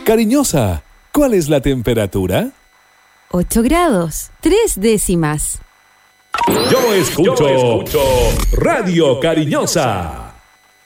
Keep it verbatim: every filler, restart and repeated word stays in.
Cariñosa, ¿cuál es la temperatura? ocho grados, tres décimas. Yo escucho, Yo escucho Radio Cariñosa.